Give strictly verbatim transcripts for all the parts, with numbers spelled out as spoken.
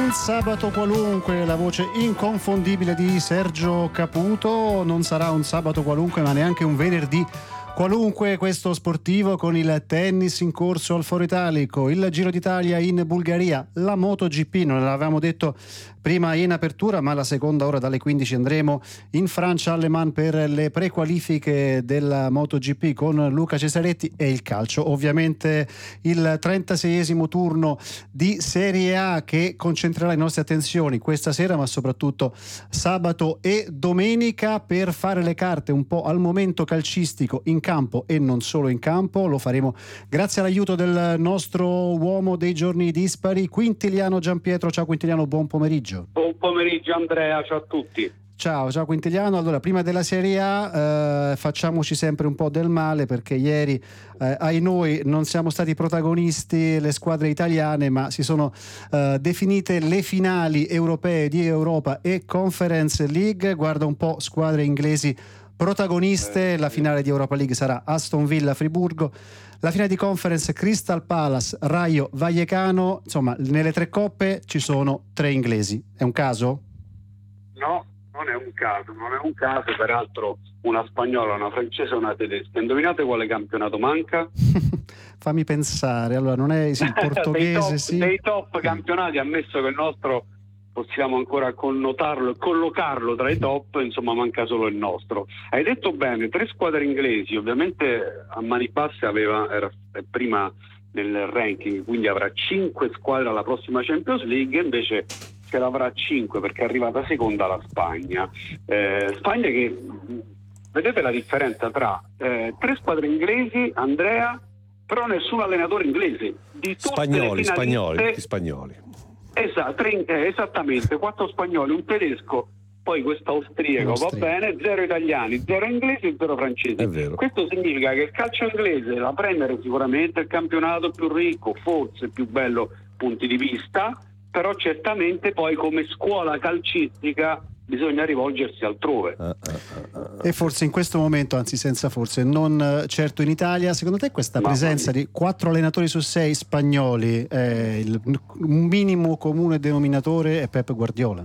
Un sabato qualunque, la voce inconfondibile di Sergio Caputo. Non sarà un sabato qualunque, ma neanche un venerdì qualunque questo sportivo, con il tennis in corso al Foro Italico, il Giro d'Italia in Bulgaria, la MotoGP, non l'avevamo detto prima in apertura, ma la seconda ora dalle quindici andremo in Francia a Le Mans per le prequalifiche della MotoGP con Luca Cesaretti, e il calcio, ovviamente il trentaseiesimo turno di Serie A che concentrerà le nostre attenzioni questa sera, ma soprattutto sabato e domenica, per fare le carte un po' al momento calcistico in campo e non solo in campo. Lo faremo grazie all'aiuto del nostro uomo dei giorni dispari, Quintiliano Giampietro. Ciao Quintiliano, buon pomeriggio. Buon pomeriggio Andrea, ciao a tutti. Ciao, ciao Quintiliano. Allora, prima della Serie A eh, facciamoci sempre un po' del male, perché ieri eh, ai noi non siamo stati protagonisti le squadre italiane, ma si sono eh, definite le finali europee di Europa e Conference League. Guarda un po', squadre inglesi protagoniste. La finale di Europa League sarà Aston Villa Friburgo, la finale di Conference Crystal Palace Rayo Vallecano. Insomma, nelle tre coppe ci sono tre inglesi. È un caso? No, non è un caso, non è un caso. Peraltro una spagnola, una francese e una tedesca. Indovinate quale campionato manca? Fammi pensare. Allora, non è sì, il portoghese? dei, top, sì. dei top campionati, ammesso che il nostro possiamo ancora connotarlo e collocarlo tra i top, insomma manca solo il nostro. Hai detto bene, tre squadre inglesi. Ovviamente a mani basse aveva, era prima nel ranking, quindi avrà cinque squadre alla prossima Champions League, invece ce l'avrà cinque perché è arrivata seconda la Spagna. Eh, Spagna che, vedete la differenza tra eh, tre squadre inglesi, Andrea, però nessun allenatore inglese. Di tutte spagnoli, le spagnoli, tutti spagnoli. Esatto, eh, esattamente, quattro spagnoli, un tedesco, poi questo austriaco, va bene, zero italiani, zero inglesi e zero francesi. È vero. Questo significa che il calcio inglese, la Premier, sicuramente il campionato più ricco, forse più bello punti di vista, però certamente poi come scuola calcistica bisogna rivolgersi altrove. Uh, uh, uh, uh. E forse in questo momento, anzi senza forse, non uh, certo in Italia, secondo te questa Mamma presenza mia. di quattro allenatori su sei spagnoli, è il un minimo comune denominatore è Pep Guardiola?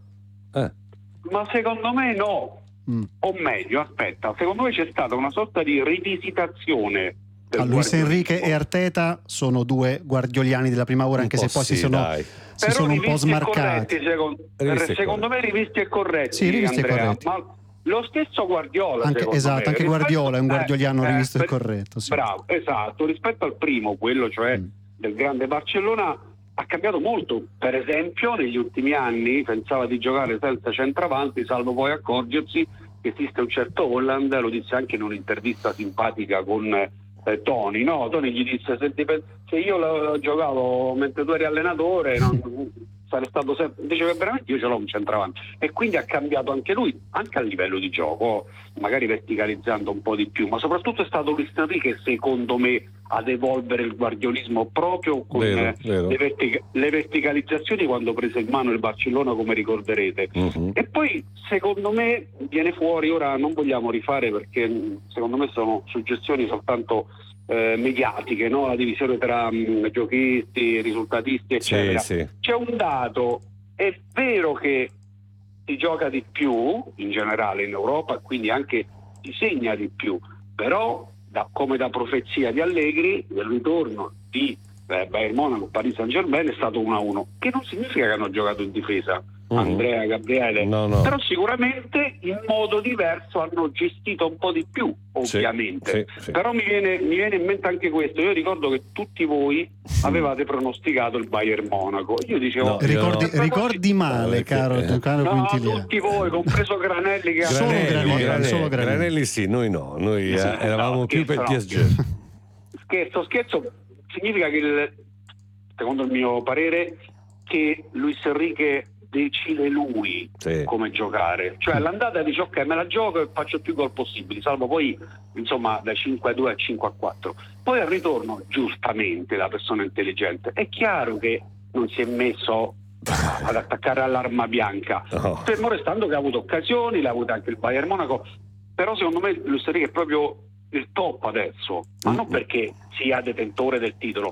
Eh. Ma secondo me no, Mm. o meglio, aspetta, secondo me c'è stata una sorta di rivisitazione del Ah, Luis guardiolismo. Enrique e Arteta sono due guardioliani della prima ora, Un anche po' se poi sì, si sono, dai. si Però sono un po' rivisti e smarcati. corretti, secondo, Rivisti e secondo me rivisti e corretti, Sì, rivisti e Andrea, corretti. ma lo stesso Guardiola, Anche, secondo esatto, me, anche rispetto- Guardiola è un guardioliano eh, rivisto eh, e corretto. Sì. Bravo, esatto, rispetto al primo, quello cioè Mm. del grande Barcellona, ha cambiato molto. Per esempio negli ultimi anni pensava di giocare senza centravanti, salvo poi accorgersi che esiste un certo Holland. Lo disse anche in un'intervista simpatica con eh, Tony, no? Tony gli disse: se, ti, se io lo, lo giocavo mentre tu eri allenatore non, sarei stato sempre... dice che veramente io ce l'ho un centravanti, e quindi ha cambiato anche lui, anche a livello di gioco, magari verticalizzando un po' di più, ma soprattutto è stato Luis Enrique, secondo me, ad evolvere il guardiolismo proprio con Vero, eh, vero. Le, vertic- le verticalizzazioni quando prese in mano il Barcellona, come ricorderete. Mhm. E poi secondo me viene fuori, ora non vogliamo rifare perché mh, secondo me sono suggestioni soltanto eh, mediatiche, no? La divisione tra mh, giochisti, risultatisti eccetera. Sì, sì. C'è un dato: è vero che si gioca di più in generale in Europa, quindi anche si segna di più, però da, come da profezia di Allegri, il ritorno di eh, Bayern Monaco, Paris Saint-Germain è stato uno a uno, che non significa che hanno giocato in difesa, Mhm. Andrea, Gabriele, No, no. però sicuramente in modo diverso hanno gestito un po' di più, ovviamente. Sì, sì, sì. Però mi viene, mi viene in mente anche questo. Io ricordo che tutti voi avevate pronosticato il Bayern Monaco. Io dicevo: No, Ricordi, io no. ricordi male, No, caro, perché- caro no, Quintiliano. tutti voi, compreso Granelli, che Solo Granelli, Granelli, Granelli, solo Granelli. Granelli sì, noi no, noi eh, Sì, eravamo no, più per P S scherzo, G. Scherzo, scherzo, significa che, il, secondo il mio parere, che Luis Enrique decide lui Sì. come giocare. Cioè l'andata dice: ok, me la gioco e faccio più gol possibili, salvo poi insomma da cinque a due a cinque a quattro. Poi al ritorno, giustamente, la persona intelligente è chiaro che non si è messo ad attaccare all'arma bianca, No. fermo restando che ha avuto occasioni, l'ha avuto anche il Bayern Monaco. Però secondo me Luis Enrique è proprio il top adesso, ma non perché sia detentore del titolo,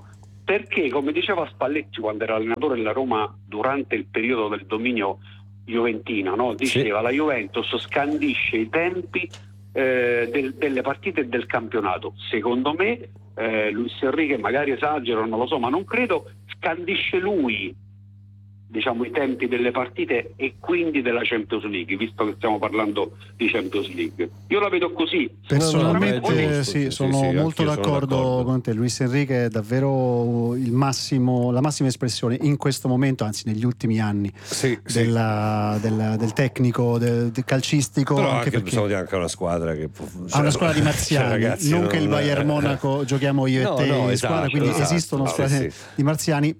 perché, come diceva Spalletti quando era allenatore della Roma durante il periodo del dominio juventino, no? Diceva: sì, la Juventus scandisce i tempi eh, del, delle partite e del campionato. Secondo me eh, Luis Enrique, magari esagero, non lo so, ma non credo, scandisce lui, diciamo, i tempi delle partite e quindi della Champions League, visto che stiamo parlando di Champions League. Io la vedo così. Personalmente no, no, giusto, sì, sì, sono sì, molto sono d'accordo, d'accordo con te. Luis Enrique è davvero il massimo, la massima espressione in questo momento, anzi negli ultimi anni, sì, della, sì. Della, del tecnico, del, del calcistico. Però anche anche perché bisogna anche una squadra che può, ha cioè, una squadra di marziani, cioè, ragazzi, non, non che il Bayern Monaco giochiamo io no, e te no, in esatto, squadra, quindi esatto, esistono sì, squadre sì. di marziani.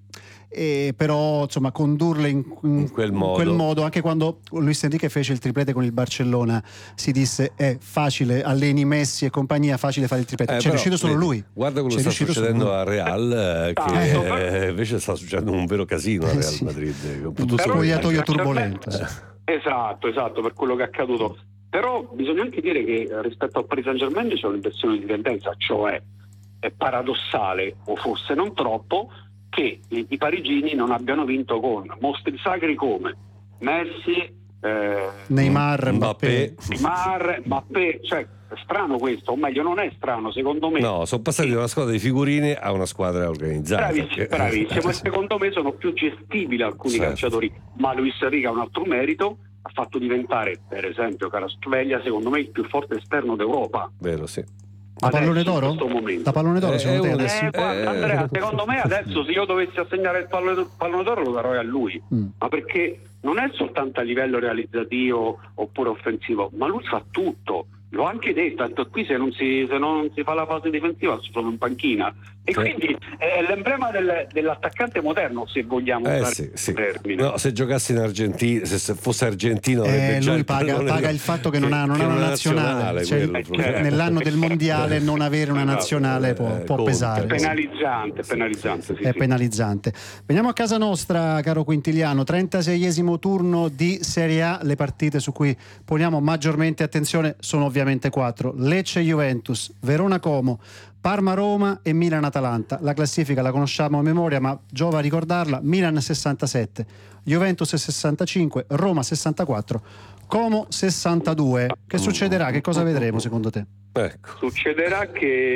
E però insomma condurle in, in, in, quel, in modo. quel modo, anche quando Luis Enrique fece il triplete con il Barcellona, si disse è facile, alleni Messi e compagnia, facile fare il triplete, eh, c'è però, riuscito solo vedi, lui. guarda quello c'è che sta succedendo a Real, eh, che eh. invece sta succedendo un vero casino a Real sì. Madrid, un spogliatoio turbolento. Sì. Esatto, esatto, per quello che è accaduto. Però bisogna anche dire che rispetto al Paris Saint-Germain c'è un'inversione di tendenza, cioè è paradossale, o forse non troppo, che i, i parigini non abbiano vinto con mostri sacri come Messi, eh, Neymar, Mbappé, Neymar, Mbappé, cioè è strano questo, o meglio non è strano secondo me. No, sono passati da una squadra di figurine a una squadra organizzata. Bravissimo, bravissimo. E secondo me sono più gestibili alcuni certo. calciatori, ma Luis Enrique ha un altro merito, ha fatto diventare per esempio Kvaratskhelia secondo me il più forte esterno d'Europa. Vero, sì. Da pallone d'oro? Da pallone d'oro eh, secondo te eh, adesso? Eh, guarda, Andrea, secondo me adesso se io dovessi assegnare il pallone, pallone d'oro lo darò a lui, mm. ma perché non è soltanto a livello realizzativo oppure offensivo, ma lui fa tutto. L'ho anche detto, tanto qui se non si, se non si fa la fase difensiva sono in panchina e sì. quindi è l'emblema del, dell'attaccante moderno, se vogliamo eh, usare sì, il sì. termine. No, se giocasse in Argentina, se fosse argentino eh, già lui il paga, paga il fatto che, che non ha, non ha una nazionale, nazionale cioè, quello, cioè, nell'anno del mondiale non avere una nazionale può, può conta, pesare. Penalizzante, penalizzante. Sì, sì, è sì. penalizzante. Veniamo a casa nostra, caro Quintiliano, trentaseiesimo turno di Serie A. Le partite su cui poniamo maggiormente attenzione sono ovviamente quattro: Lecce-Juventus, Verona-Como, Parma-Roma e Milan-Atalanta. La classifica la conosciamo a memoria, ma giova ricordarla: Milan sessantasette, Juventus sessantacinque, Roma sessantaquattro, Como sessantadue. Che succederà? Che cosa vedremo secondo te? Ecco. Succederà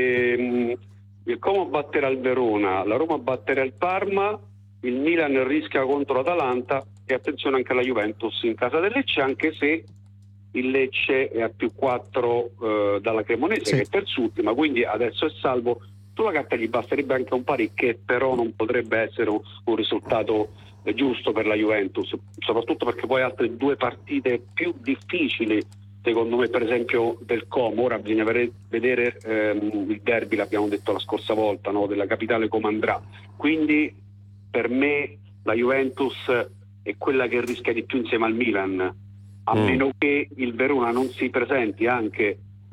che mh, il Como batterà il Verona, la Roma batterà il Parma, il Milan rischia contro l'Atalanta e attenzione anche alla Juventus in casa del Lecce, anche se il Lecce è a più quattro eh, dalla Cremonese, sì, che è terzultima, quindi adesso è salvo. Sulla carta gli basterebbe anche un pari, che però non potrebbe essere un, un risultato eh, giusto per la Juventus, soprattutto perché poi altre due partite più difficili secondo me, per esempio del Como. Ora bisogna vedere ehm, il derby, l'abbiamo detto la scorsa volta, no? della capitale come andrà, quindi per me la Juventus è quella che rischia di più insieme al Milan, a mm. meno che il Verona non si presenti anche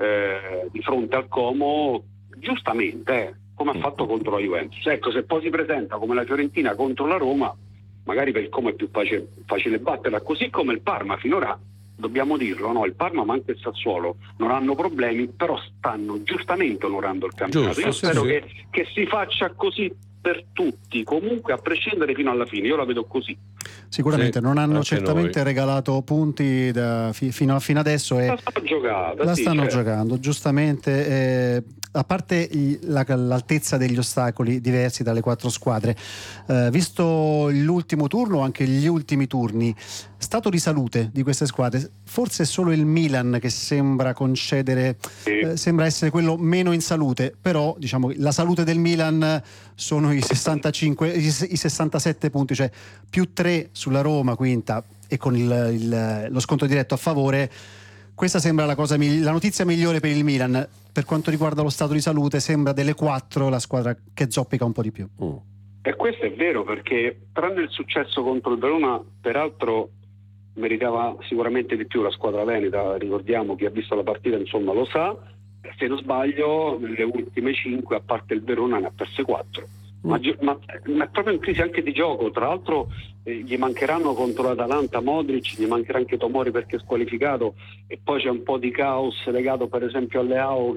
eh, di fronte al Como giustamente, eh, come ha fatto contro la Juventus. Ecco, se poi si presenta come la Fiorentina contro la Roma, magari per il Como è più facile, facile batterla, così come il Parma. Finora, dobbiamo dirlo, no? Il Parma ma anche il Sassuolo non hanno problemi, però stanno giustamente onorando il campionato. Giusto, Io spero sì, che, sì. che si faccia così per tutti, comunque a prescindere fino alla fine. Io la vedo così. Sicuramente sì, non hanno certamente noi. regalato punti da, fi, fino, a, fino adesso e la stanno, giocata, la sì, stanno certo. giocando giustamente, eh, a parte la, l'altezza degli ostacoli diversi dalle quattro squadre, eh, visto l'ultimo turno, anche gli ultimi turni, stato di salute di queste squadre, forse è solo il Milan che sembra concedere, sì. eh, sembra essere quello meno in salute, però diciamo la salute del Milan sono i sessantacinque, i sessantasette punti, cioè più tre sulla Roma quinta e con il, il, lo sconto diretto a favore. Questa sembra la cosa, la notizia migliore per il Milan. Per quanto riguarda lo stato di salute, sembra delle quattro la squadra che zoppica un po' di più. Mm. E questo è vero, perché tranne il successo contro il Verona, peraltro meritava sicuramente di più la squadra veneta. Ricordiamo, chi ha visto la partita insomma lo sa, se non sbaglio nelle ultime cinque, a parte il Verona, ne ha perse quattro. Ma, ma, ma è proprio in crisi anche di gioco. Tra l'altro eh, gli mancheranno contro l'Atalanta Modric, gli mancherà anche Tomori perché è squalificato, e poi c'è un po' di caos legato per esempio a Leao che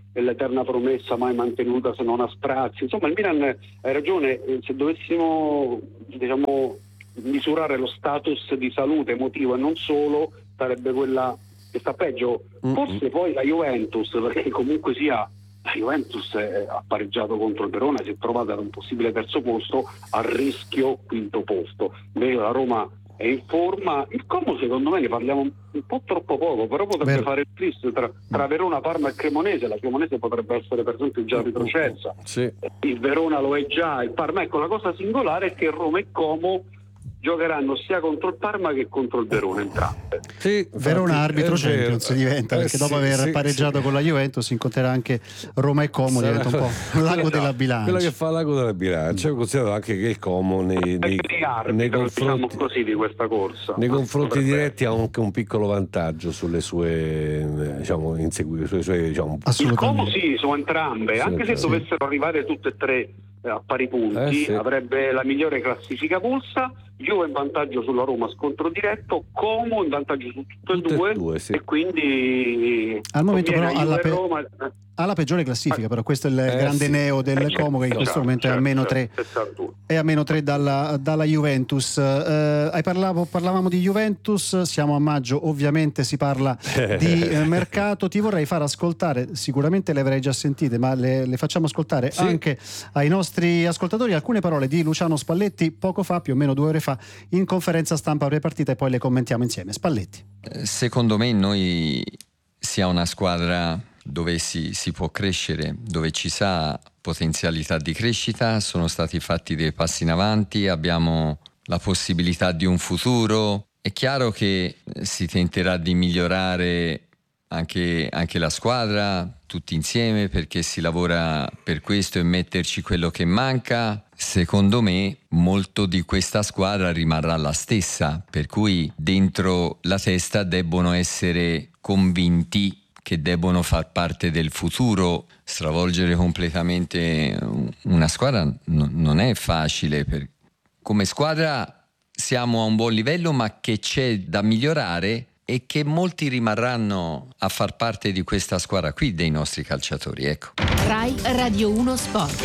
è l'eterna promessa mai mantenuta se non a sprazzi. Insomma, il Milan, hai ragione, se dovessimo, diciamo, misurare lo status di salute emotivo e non solo, sarebbe quella che sta peggio. Forse mm-hmm. poi la Juventus, perché comunque sia la Juventus ha pareggiato contro il Verona, si è trovata da un possibile terzo posto a rischio quinto posto. Invece la Roma è in forma. Il Como secondo me ne parliamo un po' troppo poco, però potrebbe Vero. fare il twist tra, tra Verona, Parma e Cremonese. La Cremonese potrebbe essere per esempio già retrocessa, sì. Il Verona lo è già, il Parma. Ecco, la cosa singolare è che Roma e Como giocheranno sia contro il Parma che contro il Verona entrambe. Sì, Verona arbitro Champions diventa, perché eh, dopo sì, aver sì, pareggiato sì. con la Juventus incontrerà anche Roma e Como, Sarà... diventa un po' l'ago della bilancia. Quella che fa l'ago della bilancia. Considerato anche che il Como nei, nei, arbitro, nei confronti diciamo così, di questa corsa nei confronti diretti ha anche un piccolo vantaggio sulle sue, diciamo, inseguire sulle sue, diciamo, il Como sì, su entrambe, sì, anche se sì. dovessero arrivare tutte e tre a pari punti, eh, sì. avrebbe la migliore classifica pulsa. Juve in vantaggio sulla Roma, scontro diretto, Como in vantaggio su tutte e due, due sì. e quindi al momento però alla, pe- Roma... alla peggiore classifica, però questo è il eh, grande sì. neo del eh, Como, che in questo certo, momento certo, è a meno tre certo. è a meno tre dalla, dalla Juventus. Eh, hai parlavo, parlavamo di Juventus, siamo a maggio, ovviamente si parla di eh, mercato. Ti vorrei far ascoltare, sicuramente le avrei già sentite, ma le, le facciamo ascoltare sì. anche ai nostri ascoltatori alcune parole di Luciano Spalletti poco fa, più o meno due ore fa, in conferenza stampa pre-partita, e poi le commentiamo insieme. Spalletti. Secondo me noi si ha una squadra dove si, si può crescere, dove ci sa potenzialità di crescita, sono stati fatti dei passi in avanti, abbiamo la possibilità di un futuro. È chiaro che si tenterà di migliorare anche, anche la squadra, tutti insieme, perché si lavora per questo e metterci quello che manca. Secondo me molto di questa squadra rimarrà la stessa, per cui dentro la testa debbono essere convinti che debbono far parte del futuro. Stravolgere completamente una squadra n- non è facile. Per... Come squadra siamo a un buon livello, ma che c'è da migliorare e che molti rimarranno a far parte di questa squadra qui, dei nostri calciatori. Ecco. Rai Radio uno Sport.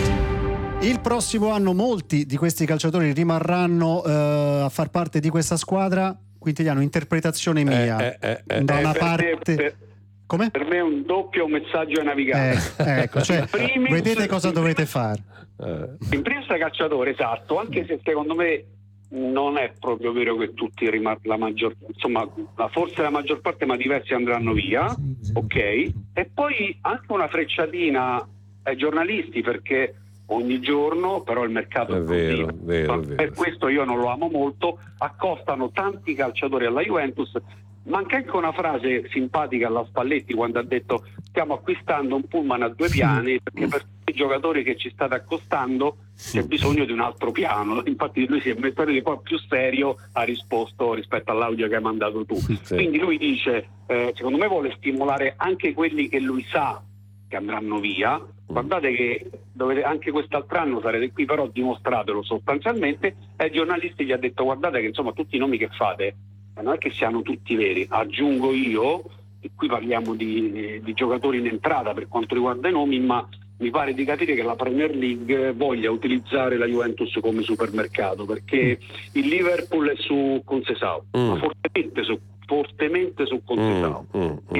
Il prossimo anno molti di questi calciatori rimarranno eh, a far parte di questa squadra. Quintiliano, interpretazione mia, eh, eh, eh, da eh, una per parte... Me, per, Come? Per me è un doppio messaggio a navigare. Eh, ecco, cioè, primis, vedete cosa dovete fare. In primis calciatore, esatto, anche se secondo me non è proprio vero che tutti rimar- la maggior, insomma, forse la maggior parte, ma diversi andranno via, ok? E poi anche una frecciatina ai giornalisti, perché ogni giorno, però il mercato è, è vero, così, vero, per vero. questo io non lo amo molto, accostano tanti calciatori alla Juventus. Manca anche una frase simpatica alla Spalletti quando ha detto: stiamo acquistando un pullman a due piani, perché per tutti i giocatori che ci state accostando c'è bisogno di un altro piano. Infatti lui si è messo un po' più serio, ha risposto rispetto all'audio che hai mandato tu. Sì. Quindi lui dice, eh, secondo me vuole stimolare anche quelli che lui sa che andranno via. Guardate che dovete, anche quest'altro anno sarete qui, però dimostratelo sostanzialmente. E ai giornalisti gli ha detto: guardate che insomma tutti i nomi che fate non è che siano tutti veri. Aggiungo io, e qui parliamo di, di giocatori in entrata per quanto riguarda i nomi, ma mi pare di capire che la Premier League voglia utilizzare la Juventus come supermercato, perché il Liverpool è su Conceição, mm. ma fortemente su fortemente su Conceição, mm, mm, mm.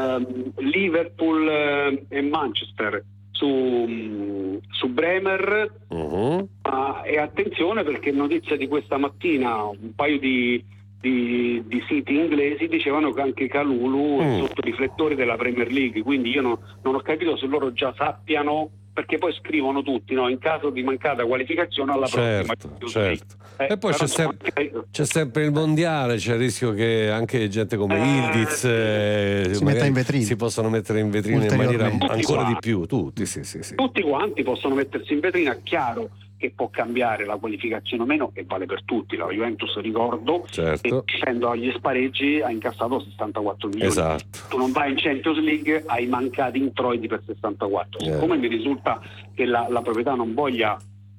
il uh, Liverpool uh, e Manchester su, um, su Bremer, uh-huh. uh, e attenzione, perché notizia di questa mattina un paio di Di, di siti inglesi dicevano che anche Kalulu mm. è sotto i riflettori della Premier League, quindi io no, non ho capito se loro già sappiano, perché poi scrivono tutti, no, in caso di mancata qualificazione alla certo, prossima. Certo. Eh, e poi c'è sempre, c'è sempre il mondiale, c'è il rischio che anche gente come eh, Ildiz eh, si, metta in vetrina. si possano mettere in vetrina in maniera ancora di più. Tutti, sì, sì, sì. Tutti quanti possono mettersi in vetrina, chiaro che può cambiare la qualificazione o meno, e vale per tutti. La Juventus, ricordo, certo, scendo agli spareggi ha incassato sessantaquattro milioni. Esatto. Tu non vai in Champions League, hai mancati introiti per sessantaquattro. Siccome yeah. mi risulta che la, la proprietà non voglia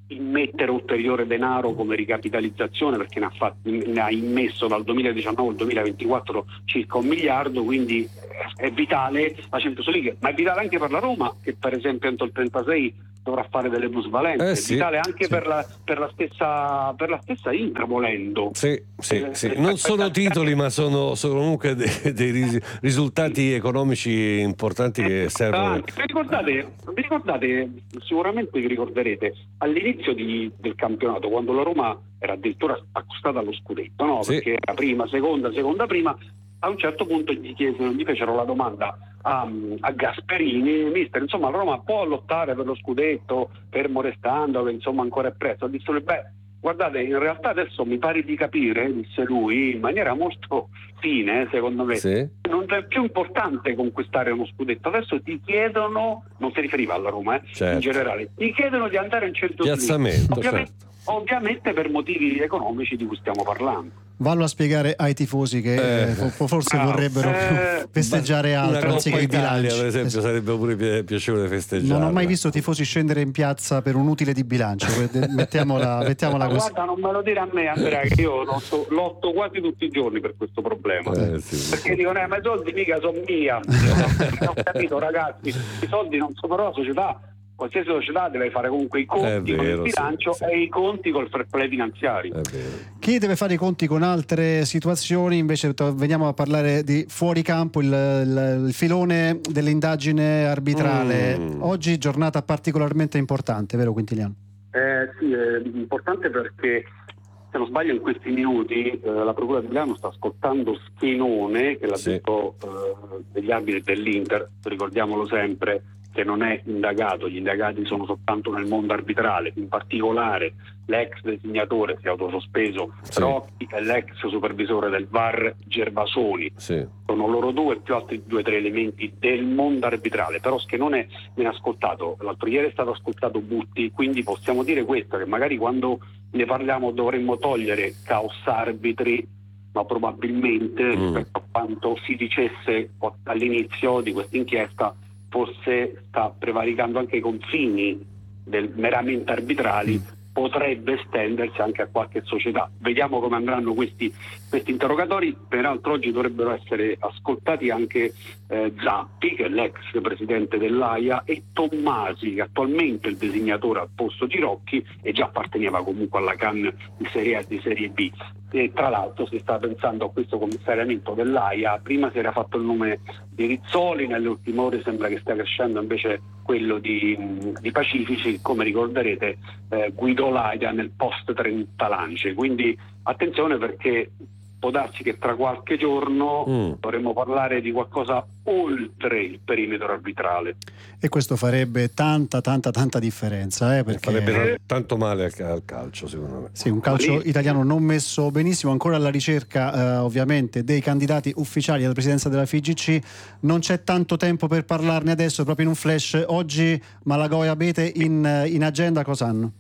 immettere ulteriore denaro come ricapitalizzazione, perché ne ha, fatto, ne ha immesso dal duemiladiciannove al duemilaventiquattro circa un miliardo, quindi è vitale la Champions League, ma è vitale anche per la Roma, che per esempio entro il trentasei dovrà fare delle plusvalenze, eh è sì, vitale anche sì. per, la, per la stessa per la stessa Inter, volendo. Sì, sì, Eh, sì. eh, Non eh, sono eh, titoli, ma sono, sono comunque dei, dei ris- risultati economici importanti che servono. Vi ricordate, vi ricordate, sicuramente vi ricorderete, all'inizio di, del campionato, quando la Roma era addirittura accostata allo scudetto, no? Sì. Perché era prima, seconda, seconda, prima, a un certo punto gli, chiesero, gli fecero la domanda a, a Gasperini, mister, insomma la Roma può lottare per lo scudetto, fermo restando che insomma ancora è presto. Ha detto, beh, guardate, in realtà adesso mi pare di capire, disse lui, in maniera molto fine, secondo me, Sì. non è più importante conquistare uno scudetto, adesso ti chiedono, non si riferiva alla Roma, eh, Certo. in generale, ti chiedono di andare in Champions League. Piazzamento, Ovviamente, certo. ovviamente per motivi economici di cui stiamo parlando. Vallo a spiegare ai tifosi che Eh. eh, fo- forse Ah, vorrebbero eh, più festeggiare Una altro anziché Coppa il Italia, bilancio. per esempio, Esatto. sarebbe pure pi- piacevole festeggiare. Non ho mai visto tifosi scendere in piazza per un utile di bilancio, mettiamola, mettiamola Ma così. guarda, non me lo dire a me, Andrea, che io lotto, lotto quasi tutti i giorni per questo problema. Eh, sì. Perché dicono, eh, ma i soldi mica sono mia. Non ho capito, ragazzi, i soldi non sono però la società. Qualsiasi società deve fare comunque i conti È con vero, il bilancio, sì, sì. e i conti col fair play finanziario. È vero. Chi deve fare i conti con altre situazioni, invece to- veniamo a parlare di fuori campo, il, il- il filone dell'indagine arbitrale. Mm. Oggi giornata particolarmente importante, vero Quintiliano? Eh, sì, è importante perché, se non sbaglio, in questi minuti eh, la Procura di Milano sta ascoltando Schinone, che l'ha Sì. detto eh, degli arbitri dell'Inter, ricordiamolo sempre, che non è indagato, gli indagati sono soltanto nel mondo arbitrale, in particolare l'ex designatore si è autosospeso Sì. Rocchi e l'ex supervisore del V A R Gervasoni. Sì. Sono loro due più altri due o tre elementi del mondo arbitrale, però Schinone viene ascoltato, l'altro ieri è stato ascoltato Butti, quindi possiamo dire questo, che magari quando ne parliamo dovremmo togliere caos arbitri, ma probabilmente Mm. rispetto a quanto si dicesse all'inizio di questa inchiesta, forse sta prevaricando anche i confini del meramente arbitrali, potrebbe estendersi anche a qualche società. Vediamo come andranno questi, questi interrogatori. Peraltro oggi dovrebbero essere ascoltati anche eh, Zappi, che è l'ex presidente dell'AIA, e Tommasi, che attualmente è il designatore al posto di Rocchi e già apparteneva comunque alla C A N di Serie A e di Serie B. E tra l'altro si sta pensando a questo commissariamento dell'AIA, prima si era fatto il nome di Rizzoli, nelle ultime ore sembra che stia crescendo invece quello di, di Pacifici, come ricorderete eh, guidò l'AIA nel post trenta lance, quindi attenzione, perché può darsi che tra qualche giorno Mm. dovremmo parlare di qualcosa oltre il perimetro arbitrale. E questo farebbe tanta tanta tanta differenza, eh, perché Farebbe tan- tanto male al, al calcio, secondo me. sì, un calcio Malissimo. italiano non messo benissimo, ancora alla ricerca eh, ovviamente dei candidati ufficiali alla presidenza della F I G C. Non c'è tanto tempo per parlarne adesso, proprio in un flash. Oggi Malagò e Abete in, in agenda cosa hanno?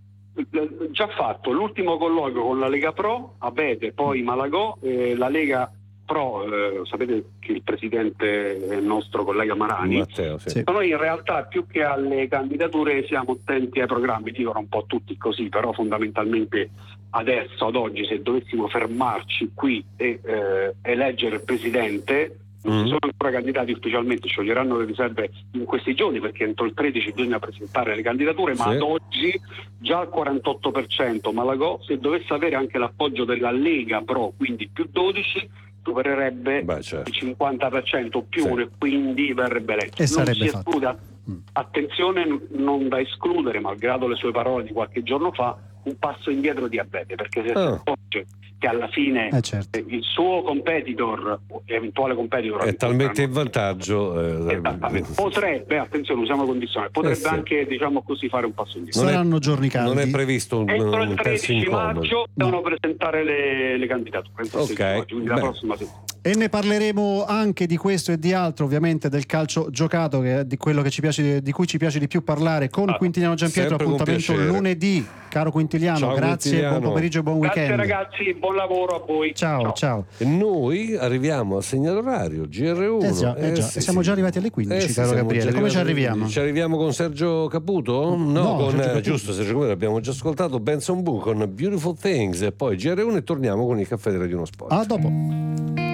Già fatto l'ultimo colloquio con la Lega Pro, Abete, poi Malagò, eh, la Lega Pro, eh, sapete che il presidente è il nostro collega Marani. Matteo, sì. Sì. Noi in realtà più che alle candidature siamo attenti ai programmi, dicono un po' tutti così, però fondamentalmente adesso, ad oggi, se dovessimo fermarci qui e eh, eleggere il presidente, non Mm. si sono ancora candidati ufficialmente, scioglieranno le riserve in questi giorni, perché entro il tredici bisogna presentare le candidature, ma Sì. ad oggi già al quarantotto per cento Malagò, se dovesse avere anche l'appoggio della Lega Pro, quindi più dodici, supererebbe Beh, certo. il cinquanta per cento più Sì. uno, e quindi verrebbe eletto. E Non sarebbe si fatto. esclude, Mm. attenzione, n- non da escludere, malgrado le sue parole di qualche giorno fa, un passo indietro di Abete, perché se Ah. si accorge che alla fine Eh, certo. eh, il suo competitor, eventuale competitor, È talmente in vantaggio. eh, Esattamente. Potrebbe, attenzione, usiamo la condizione, potrebbe Eh sì. anche, diciamo così, fare un passo indietro. Non è- Saranno giorni caldi. Non è previsto un, Entro il un terzo tredici incomodo. maggio devono presentare le, le candidature. Entro il Ok, tredici maggio, quindi la beh. prossima settimana. E ne parleremo anche di questo e di altro, ovviamente del calcio giocato, che è di quello che ci piace, di cui ci piace di più parlare, con ah, Quintiliano Giampietro. Appuntamento lunedì. Caro Quintiliano, ciao, grazie, Quintiliano. buon pomeriggio e buon Grazie weekend. ragazzi, buon lavoro a voi. Ciao, ciao. ciao. E noi arriviamo al segnale orario G R uno. Eh già, eh già. sì, siamo sì. già arrivati alle quindici, Eh sì, caro Gabriele. Come ci arriviamo? Ci arriviamo con Sergio Caputo? No, No, con Sergio eh, Caputo. giusto, Sergio Caputo abbiamo già ascoltato. Benson Boone con Beautiful Things e poi G R uno e torniamo con il caffè di Radio uno Sport. A dopo.